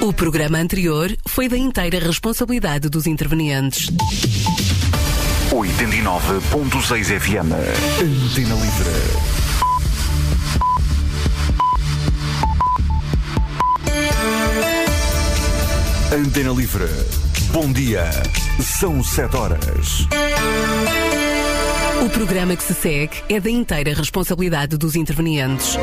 O programa anterior foi da inteira responsabilidade dos intervenientes. 89.6 FM. Antena Livre. Antena Livre. Bom dia. São 7 horas. O programa que se segue é da inteira responsabilidade dos intervenientes.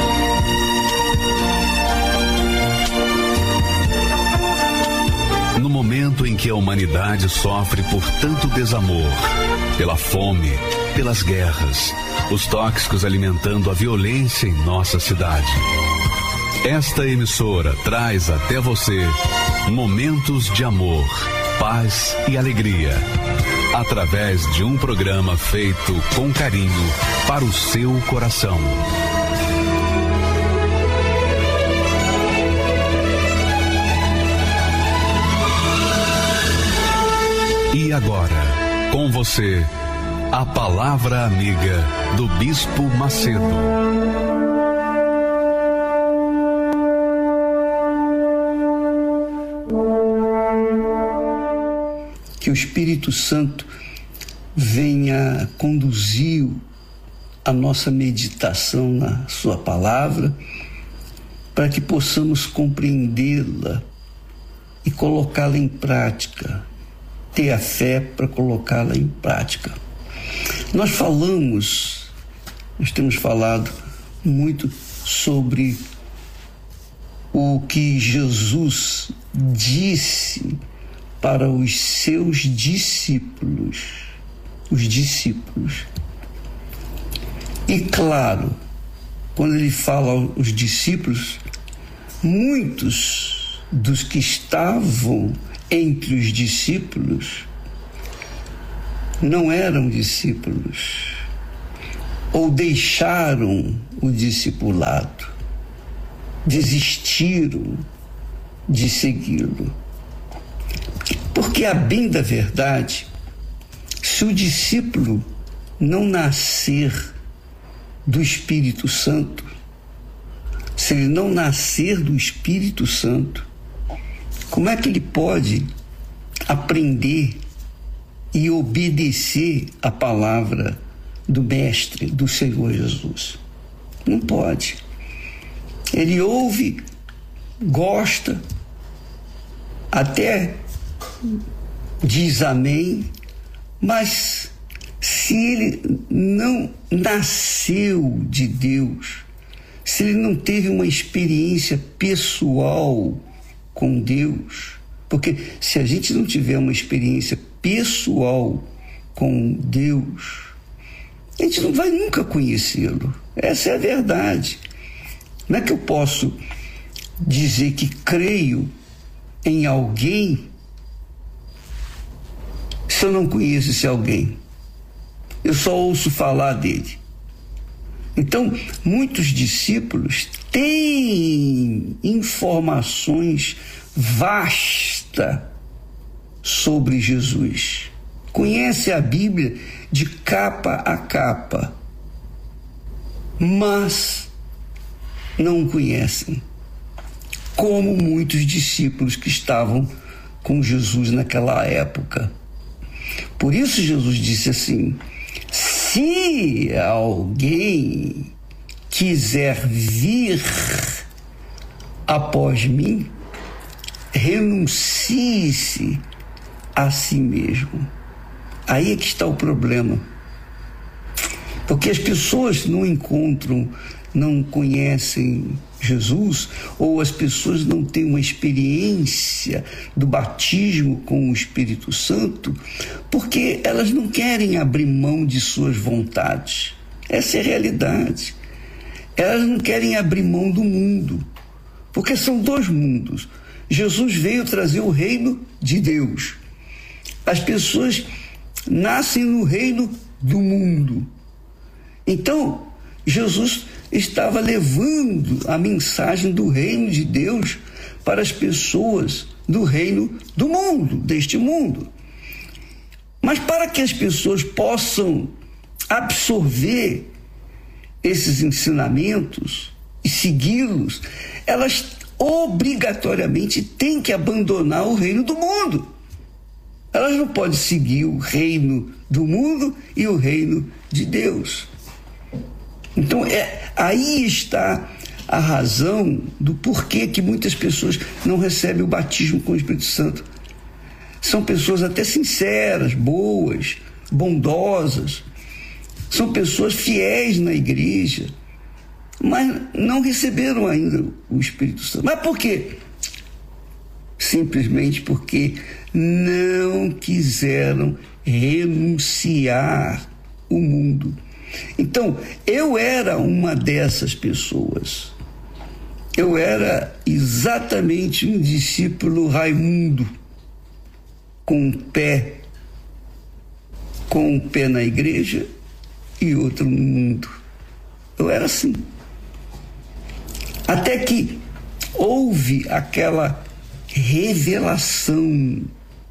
No momento em que a humanidade sofre por tanto desamor, pela fome, pelas guerras, os tóxicos alimentando a violência em nossa cidade, esta emissora traz até você momentos de amor, paz e alegria, através de um programa feito com carinho para o seu coração. E agora, com você, a palavra amiga do Bispo Macedo. Que o Espírito Santo venha conduzir a nossa meditação na sua palavra, para que possamos compreendê-la e colocá-la em prática. Ter a fé para colocá-la em prática. Nós temos falado muito sobre o que Jesus disse para os seus discípulos, os discípulos. E claro, quando ele fala aos discípulos, muitos dos que estavam entre os discípulos não eram discípulos ou deixaram o discipulado, desistiram de segui-lo. Porque, a bem da verdade, se o discípulo não nascer do Espírito Santo, se ele não nascer do Espírito Santo, como é que ele pode aprender e obedecer a palavra do Mestre, do Senhor Jesus? Não pode. Ele ouve, gosta, até diz amém, mas se ele não nasceu de Deus, se ele não teve uma experiência pessoal com Deus, porque se a gente não tiver uma experiência pessoal com Deus, a gente não vai nunca conhecê-lo. Essa é a verdade. Como é que eu posso dizer que creio em alguém se eu não conheço esse alguém? Eu só ouço falar dele. Então, muitos discípulos têm informações vastas sobre Jesus. Conhecem a Bíblia de capa a capa, mas não conhecem, como muitos discípulos que estavam com Jesus naquela época. Por isso Jesus disse assim: se alguém quiser vir após mim, renuncie-se a si mesmo. Aí é que está o problema. Porque as pessoas não encontram, não conhecem Jesus, ou as pessoas não têm uma experiência do batismo com o Espírito Santo, porque elas não querem abrir mão de suas vontades. Essa é a realidade. Elas não querem abrir mão do mundo, porque são dois mundos. Jesus veio trazer o reino de Deus. As pessoas nascem no reino do mundo. Então, Jesus estava levando a mensagem do reino de Deus para as pessoas do reino do mundo, deste mundo. Mas para que as pessoas possam absorver esses ensinamentos e segui-los, elas obrigatoriamente têm que abandonar o reino do mundo. Elas não podem seguir o reino do mundo e o reino de Deus. Então, aí está a razão do porquê que muitas pessoas não recebem o batismo com o Espírito Santo. São pessoas até sinceras, boas, bondosas, são pessoas fiéis na igreja, mas não receberam ainda o Espírito Santo. Mas por quê? Simplesmente porque não quiseram renunciar o mundo. Então, eu era uma dessas pessoas. Eu era exatamente um discípulo Raimundo, com um pé na igreja e outro no mundo. Eu era assim. Até que houve aquela revelação,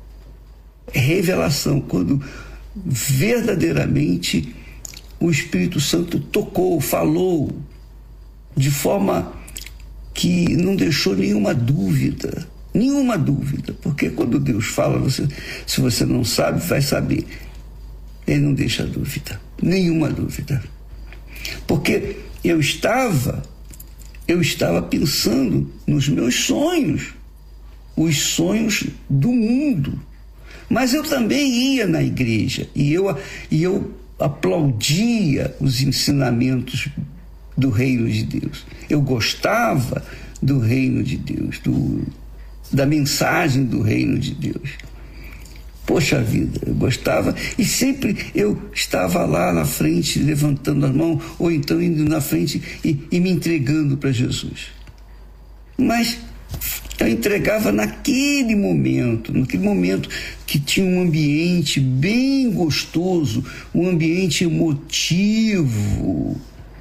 quando verdadeiramente o Espírito Santo tocou, falou, de forma que não deixou nenhuma dúvida, porque quando Deus fala, se você não sabe, vai saber. Ele não deixa dúvida, nenhuma dúvida. Porque eu estava pensando nos meus sonhos, os sonhos do mundo. Mas eu também ia na igreja e eu aplaudia os ensinamentos do reino de Deus. Eu gostava do reino de Deus, da mensagem do reino de Deus. Poxa vida, eu gostava e sempre eu estava lá na frente levantando as mãos ou então indo na frente e me entregando para Jesus. Mas eu entregava naquele momento que tinha um ambiente bem gostoso, um ambiente emotivo,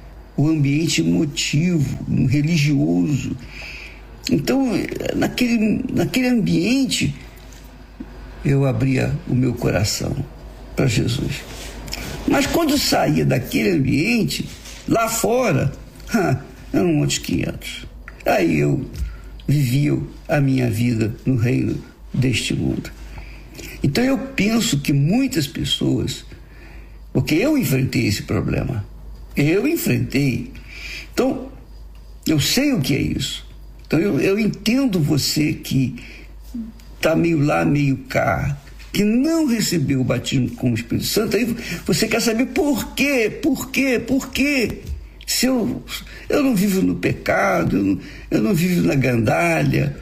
um religioso. Então, naquele ambiente, eu abria o meu coração para Jesus. Mas quando saía daquele ambiente, lá fora, eram outros 500. Aí eu vivia a minha vida no reino deste mundo. Então eu penso que muitas pessoas, porque eu enfrentei esse problema, então eu sei o que é isso. Então eu entendo você que está meio lá, meio cá, que não recebeu o batismo com o Espírito Santo. Aí você quer saber por quê? Se eu não vivo no pecado, eu não vivo na gandalha,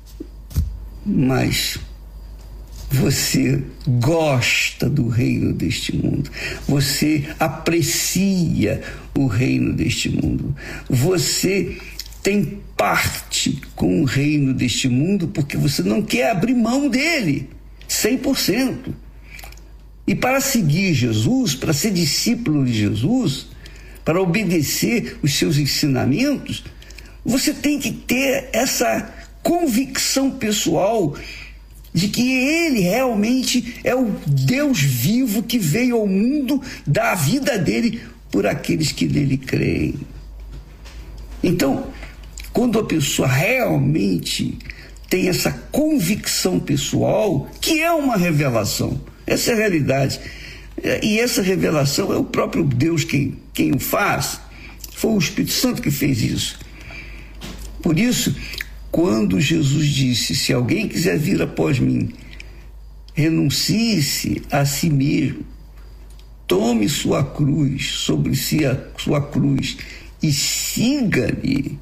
mas você gosta do reino deste mundo, você aprecia o reino deste mundo, você tem parte com o reino deste mundo porque você não quer abrir mão dele 100%. E para seguir Jesus, para ser discípulo de Jesus, para obedecer os seus ensinamentos, você tem que ter essa convicção pessoal de que ele realmente é o Deus vivo que veio ao mundo dar a vida dele por aqueles que nele creem. Então, quando a pessoa realmente tem essa convicção pessoal, que é uma revelação, essa é a realidade, e essa revelação é o próprio Deus quem o faz, foi o Espírito Santo que fez isso. Por isso, quando Jesus disse, se alguém quiser vir após mim, renuncie-se a si mesmo, tome sua cruz, sobre si a sua cruz, e siga-me,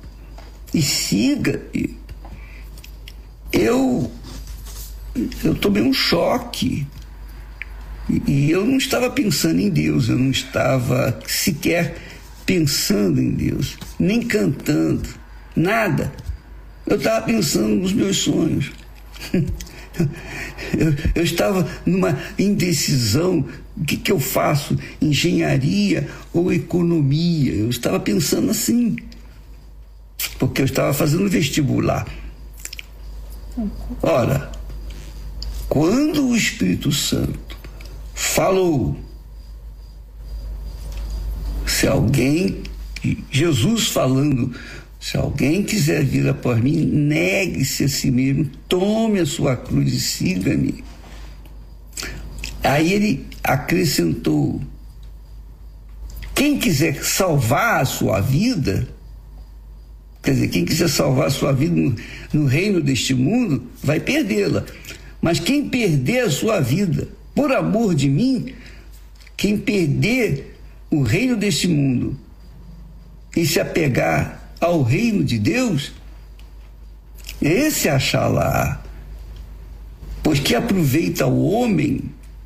eu tomei um choque, e eu não estava pensando em Deus, eu não estava sequer pensando em Deus, nem cantando, nada. Eu estava pensando nos meus sonhos. Eu estava numa indecisão, o que eu faço, engenharia ou economia? Eu estava pensando assim, porque eu estava fazendo vestibular. Ora, quando o Espírito Santo falou, se alguém, Jesus falando Se alguém quiser vir após mim, negue-se a si mesmo, tome a sua cruz e siga-me. Aí ele acrescentou: quem quiser salvar a sua vida, quer dizer, quem quiser salvar a sua vida no reino deste mundo, vai perdê-la. Mas quem perder a sua vida por amor de mim, quem perder o reino deste mundo e se apegar ao reino de Deus, esse achará. Pois que aproveita o homem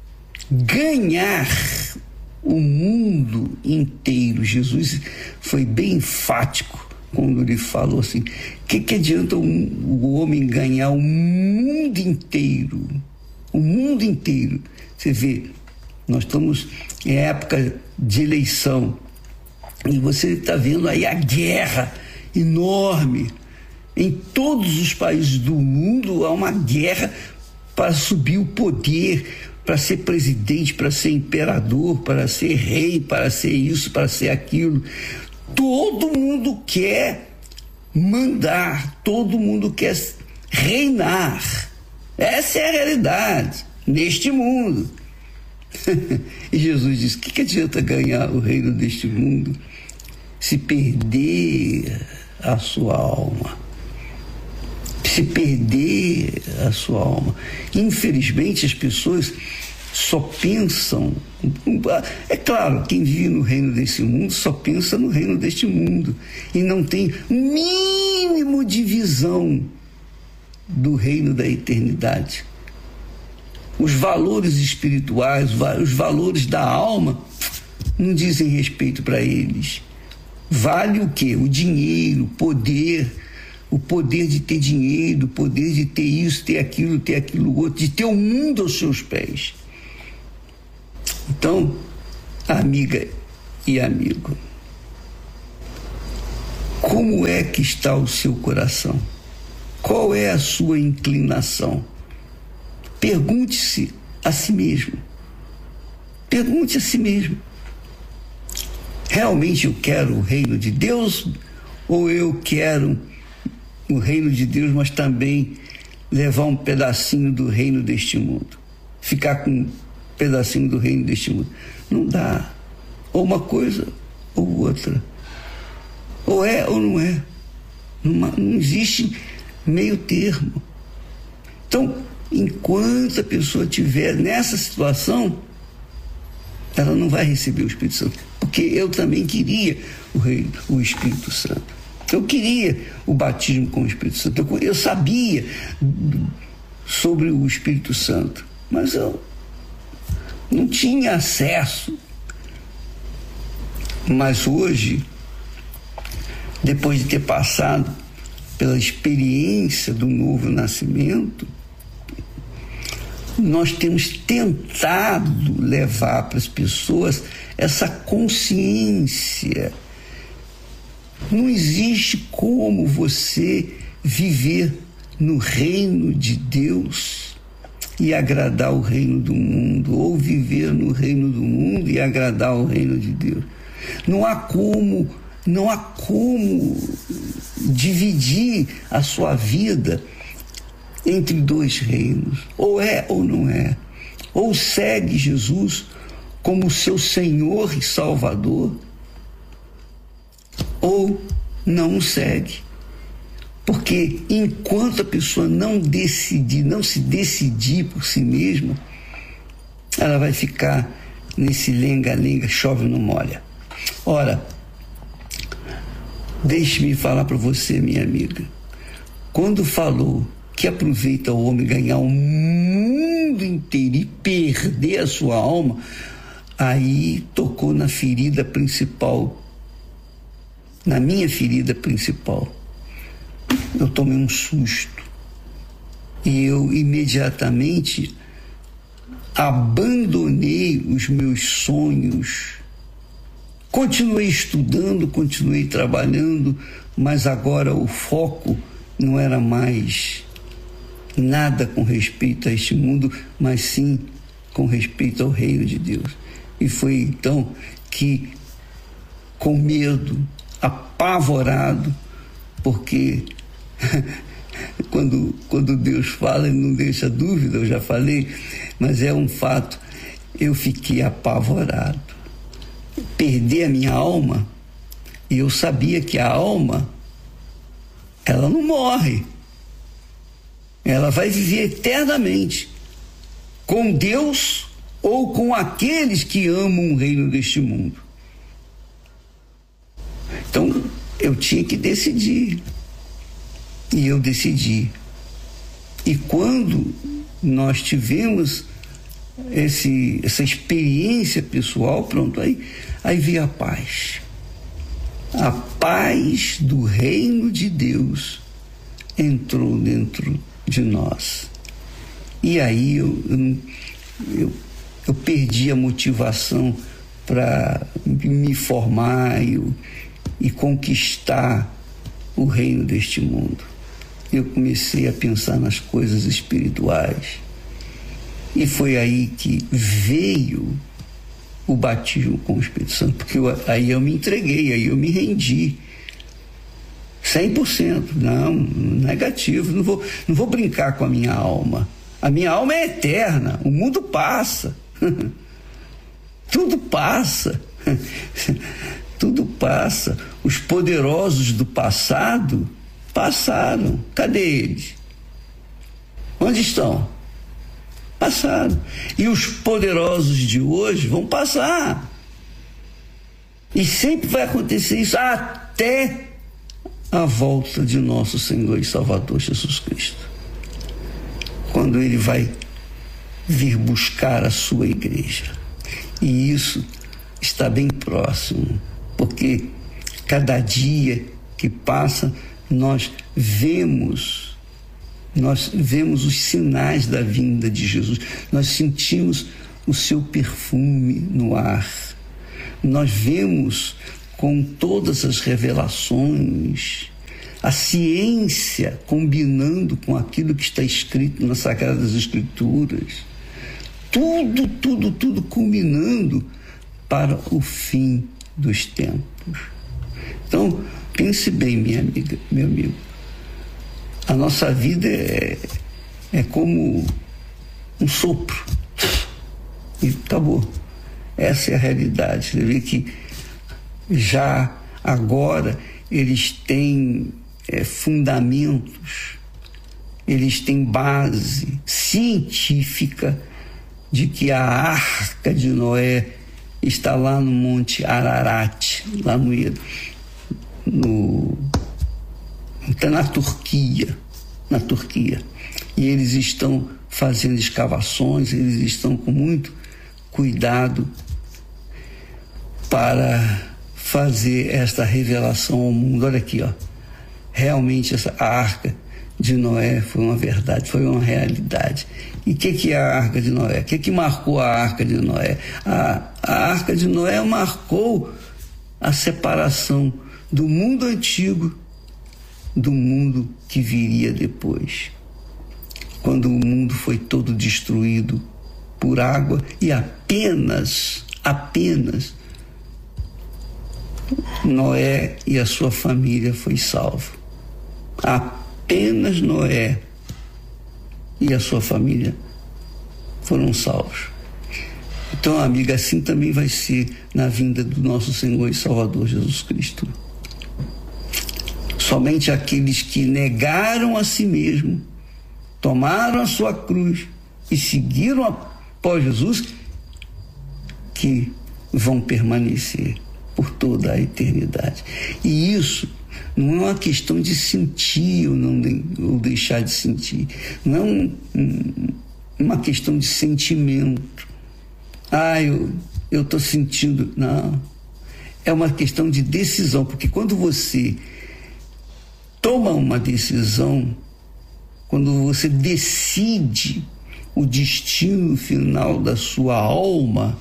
ganhar o mundo inteiro. Jesus foi bem enfático quando ele falou assim: o que adianta o homem ganhar o mundo inteiro? O mundo inteiro. Você vê, nós estamos em época de eleição e você está vendo aí a guerra enorme. Em todos os países do mundo há uma guerra para subir o poder, para ser presidente, para ser imperador, para ser rei, para ser isso, para ser aquilo. Todo mundo quer mandar, todo mundo quer reinar. Essa é a realidade neste mundo. E Jesus disse: o que adianta ganhar o reino deste mundo se perder a sua alma? Se perder a sua alma. Infelizmente, as pessoas só pensam... É claro, quem vive no reino desse mundo só pensa no reino deste mundo e não tem mínimo de visão do reino da eternidade. Os valores espirituais, os valores da alma não dizem respeito para eles. Vale o quê? O dinheiro, o poder de ter dinheiro, o poder de ter isso, ter aquilo outro, de ter o mundo aos seus pés. Então, amiga e amigo, como é que está o seu coração? Qual é a sua inclinação? Pergunte-se a si mesmo. Pergunte a si mesmo: realmente eu quero o reino de Deus, ou eu quero o reino de Deus, mas também levar um pedacinho do reino deste mundo? Ficar com um pedacinho do reino deste mundo. Não dá. Ou uma coisa ou outra. Ou é ou não é. Não existe meio termo. Então, enquanto a pessoa estiver nessa situação, ela não vai receber o Espírito Santo. Porque eu também queria o Espírito Santo. Eu queria o batismo com o Espírito Santo. Eu sabia sobre o Espírito Santo, mas eu não tinha acesso. Mas hoje, depois de ter passado pela experiência do novo nascimento, nós temos tentado levar para as pessoas essa consciência. Não existe como você viver no reino de Deus e agradar o reino do mundo, ou viver no reino do mundo e agradar o reino de Deus. Não há como dividir a sua vida entre dois reinos. Ou é ou não é. Ou segue Jesus como seu Senhor e Salvador, ou não o segue. Porque enquanto a pessoa não se decidir por si mesma, ela vai ficar nesse lenga-lenga, chove não molha. Ora, deixe-me falar para você, minha amiga, quando falou que aproveita o homem ganhar o mundo inteiro e perder a sua alma, aí tocou na ferida principal, na minha ferida principal. Eu tomei um susto e eu imediatamente abandonei os meus sonhos. Continuei estudando, continuei trabalhando, mas agora o foco não era mais nada com respeito a este mundo, mas sim com respeito ao reino de Deus. E foi então que, com medo, apavorado, porque quando Deus fala, ele não deixa dúvida, eu já falei, mas é um fato. Eu fiquei apavorado. Perder a minha alma, e eu sabia que a alma, ela não morre. Ela vai viver eternamente com Deus ou com aqueles que amam o reino deste mundo. Então, eu tinha que decidir. E eu decidi. E quando nós tivemos essa experiência pessoal, pronto, aí veio a paz. A paz do reino de Deus entrou dentro de nós. E aí eu perdi a motivação para me formar e conquistar o reino deste mundo. Eu comecei a pensar nas coisas espirituais. E foi aí que veio o batismo com o Espírito Santo, porque aí eu me entreguei, aí eu me rendi. 100%, não, negativo, não vou brincar com a minha alma. A minha alma é eterna, o mundo passa. Tudo passa. Tudo passa. Os poderosos do passado passaram. Cadê eles? Onde estão? Passaram. E os poderosos de hoje vão passar. E sempre vai acontecer isso até a volta de nosso Senhor e Salvador Jesus Cristo. Quando Ele vai vir buscar a sua igreja. E isso está bem próximo, porque cada dia que passa nós vemos os sinais da vinda de Jesus. Nós sentimos o seu perfume no ar. Nós vemos com todas as revelações, a ciência combinando com aquilo que está escrito nas Sagradas Escrituras. Tudo combinando para o fim dos tempos. Então, pense bem, minha amiga, meu amigo. A nossa vida é como um sopro. E acabou. Essa é a realidade. Você vê que já agora eles têm fundamentos, eles têm base científica de que a Arca de Noé está lá no Monte Ararat, lá está na Turquia. E eles estão fazendo escavações, eles estão com muito cuidado para fazer esta revelação ao mundo. Olha aqui, ó. Realmente a Arca de Noé foi uma verdade, foi uma realidade. E o que é a Arca de Noé? O que marcou a Arca de Noé? A Arca de Noé marcou a separação do mundo antigo do mundo que viria depois. Quando o mundo foi todo destruído por água e apenas Noé e a sua família foi salvo. Apenas Noé e a sua família foram salvos. Então, amiga, assim também vai ser na vinda do nosso Senhor e Salvador Jesus Cristo. Somente aqueles que negaram a si mesmo, tomaram a sua cruz e seguiram após Jesus, que vão permanecer por toda a eternidade. E isso não é uma questão de sentir ou deixar de sentir. Não é uma questão de sentimento. Eu estou sentindo. Não. É uma questão de decisão, porque quando você toma uma decisão, quando você decide o destino final da sua alma,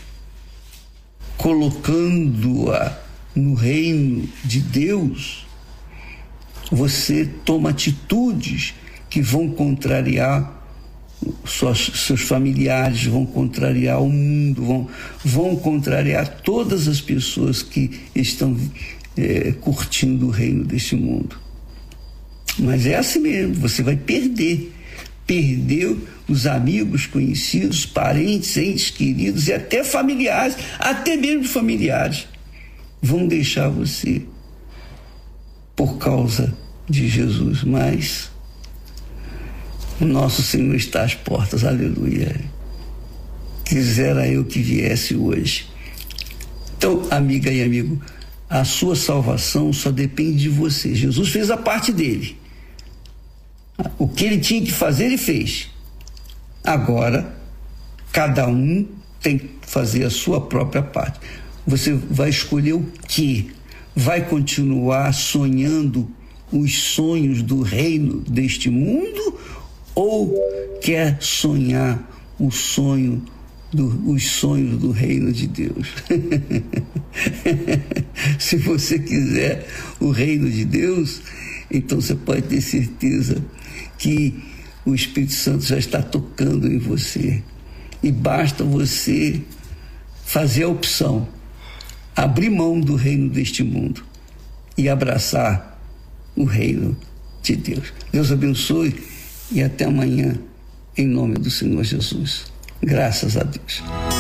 colocando-a no reino de Deus, você toma atitudes que vão contrariar seus familiares, vão contrariar o mundo, vão contrariar todas as pessoas que estão curtindo o reino deste mundo. Mas é assim mesmo, você vai perder. Perdeu os amigos, conhecidos, parentes, entes queridos e até familiares, até mesmo familiares, vão deixar você por causa de Jesus. Mas o nosso Senhor está às portas, aleluia. Quisera eu que viesse hoje. Então, amiga e amigo, a sua salvação só depende de você. Jesus fez a parte dele. O que ele tinha que fazer, ele fez. Agora, cada um tem que fazer a sua própria parte. Você vai escolher o quê? Vai continuar sonhando os sonhos do reino deste mundo ou quer sonhar os sonhos do reino de Deus? Se você quiser o reino de Deus, então você pode ter certeza que o Espírito Santo já está tocando em você. E basta você fazer a opção, abrir mão do reino deste mundo e abraçar o reino de Deus. Deus abençoe e até amanhã, em nome do Senhor Jesus. Graças a Deus.